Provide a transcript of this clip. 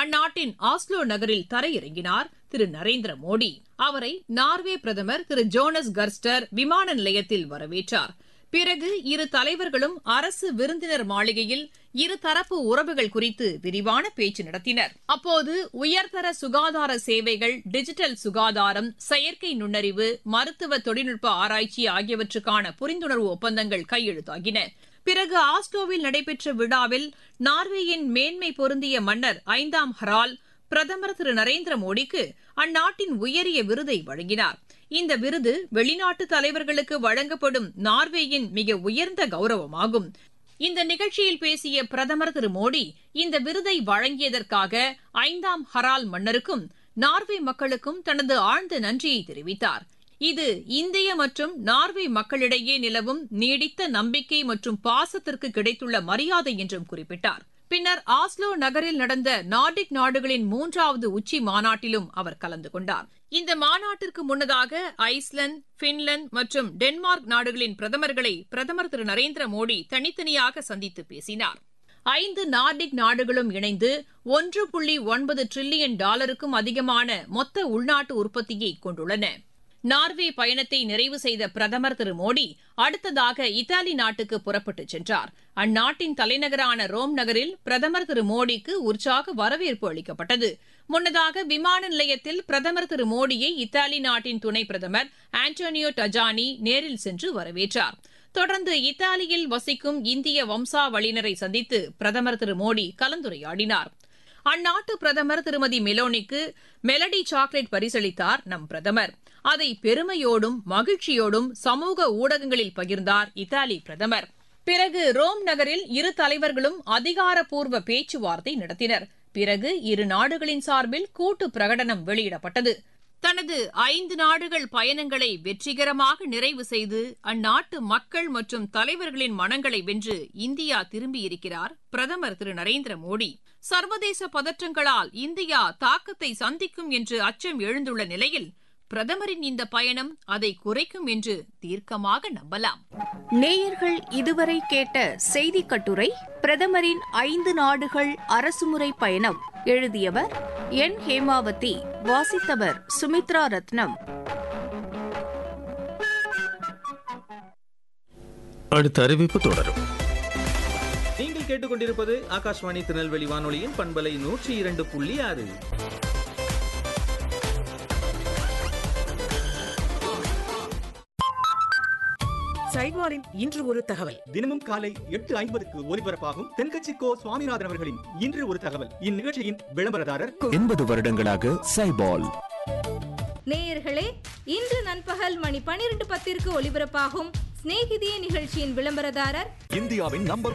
அந்நாட்டின் ஆஸ்லோ நகரில் தரையிறங்கினார் திரு நரேந்திர மோடி. அவரை நார்வே பிரதமர் திரு ஜோனஸ் கர்ஸ்டர் விமான நிலையத்தில் வரவேற்றார். பிறகு இரு தலைவர்களும் அரசு விருந்தினர் மாளிகையில் இருதரப்பு உறவுகள் குறித்து விரிவான பேச்சு நடத்தினர். அப்போது உயர்தர சுகாதார சேவைகள், டிஜிட்டல் சுகாதாரம், செயற்கை நுண்ணறிவு, மருத்துவ தொழில்நுட்ப ஆராய்ச்சி ஆகியவற்றுக்கான புரிந்துணர்வு ஒப்பந்தங்கள் கையெழுத்தாகின. பிறகு ஆஸ்லோவில் நடைபெற்ற விழாவில் நார்வேயின் மேன்மை பொருந்திய மன்னர் 5ஆம் ஹரால் பிரதமர் திரு நரேந்திர மோடிக்கு அந்நாட்டின் உயரிய விருதை வழங்கினார். இந்த விருது வெளிநாட்டு தலைவர்களுக்கு வழங்கப்படும் நார்வேயின் மிக உயர்ந்த கௌரவமாகும். இந்த நிகழ்ச்சியில் பேசிய பிரதமர் திரு மோடி இந்த விருதை வழங்கியதற்காக 5ஆம் ஹரால் மன்னருக்கும் நார்வே மக்களுக்கும் தனது ஆழ்ந்த நன்றியை தெரிவித்தார். இது இந்திய மற்றும் நார்வே மக்களிடையே நிலவும் நீடித்த நம்பிக்கை மற்றும் பாசத்திற்கு கிடைத்துள்ள மரியாதை என்றும் குறிப்பிட்டார். பின்னர் ஆஸ்லோ நகரில் நடந்த நார்டிக் நாடுகளின் 3வது உச்சி மாநாட்டிலும் அவர் கலந்து கொண்டார். இந்த மாநாட்டிற்கு முன்னதாக ஐஸ்லாந்து, பின்லாந்து மற்றும் டென்மார்க் நாடுகளின் பிரதமர்களை பிரதமர் திரு நரேந்திர மோடி தனித்தனியாக சந்தித்து பேசினார். 5 நார்டிக் நாடுகளும் இணைந்து $1.9 டிரில்லியன் அதிகமான மொத்த உள்நாட்டு உற்பத்தியை கொண்டுள்ளன. நார்வே பயணத்தை நிறைவு செய்த பிரதமர் திரு மோடி அடுத்ததாக இத்தாலி நாட்டுக்கு புறப்பட்டுச் சென்றார். அந்நாட்டின் தலைநகரான ரோம் நகரில் பிரதமர் திரு மோடிக்கு உற்சாக வரவேற்பு அளிக்கப்பட்டது. முன்னதாக விமான நிலையத்தில் பிரதமர் திரு மோடியை இத்தாலி நாட்டின் துணை பிரதமர் ஆண்டோனியோ டஜானி நேரில் சென்று வரவேற்றார். தொடர்ந்து இத்தாலியில் வசிக்கும் இந்திய வம்சாவளியினரை சந்தித்து பிரதமர் திரு மோடி கலந்துரையாடினார். அந்நாட்டு பிரதமர் திருமதி மெலோனிக்கு மெலடி சாக்லேட் பரிசளித்தார் நம் பிரதமர். அதை பெருமையோடும் மகிழ்ச்சியோடும் சமூக ஊடகங்களில் பகிர்ந்தார் இத்தாலி பிரதமர். பிறகு ரோம் நகரில் இரு தலைவர்களும் அதிகாரப்பூர்வ பேச்சுவார்த்தை நடத்தினர். பிறகு இரு நாடுகளின் சார்பில் கூட்டு பிரகடனம் வெளியிடப்பட்டது. தனது 5 நாடுகள் பயணங்களை வெற்றிகரமாக நிறைவு செய்து அந்நாட்டு மக்கள் மற்றும் தலைவர்களின் மனங்களை வென்று இந்தியா திரும்பியிருக்கிறார் பிரதமர் திரு நரேந்திர மோடி. சர்வதேச பதற்றங்களால் இந்தியா தாக்கத்தை சந்திக்கும் என்று அச்சம் எழுந்துள்ள நிலையில் பிரதமரின் இந்த பயணம் அதை குறைக்கும் என்று தீர்க்கமாக நம்பலாம். நேயர்கள் இதுவரை கேட்ட செய்தி கட்டுரை பிரதமரின் 5 நாடுகள் அரசுமுறை பயணம். எழுதியவர் என் ஹேமாவதி. வாசித்தவர் சுமித்ரா ரத்னம். அடுத்த அறிவிப்பு தொடரும். நீங்கள் கேட்டுக்கொண்டிருப்பது ஆகாஷ்வாணி திருநெல்வேலி வானொலியின் பண்பலை 102.6. சைவாரின் இன்று ஒரு தகவல். தினமும் காலை 8:50 ஒலிபரப்பாகும் தென்கட்சி கோ சுவாமிநாதன் அவர்களின் இன்று ஒரு தகவல். இந்நிகழ்ச்சியின் விளம்பரதாரர் 80 வருடங்களாக சைபால். நேயர்களே, இன்று நண்பகல் மணி 12:10 ஒலிபரப்பாகும் சிநேகிதியே நிகழ்ச்சியின் விளம்பரதாரர் இந்தியாவின் நம்பர்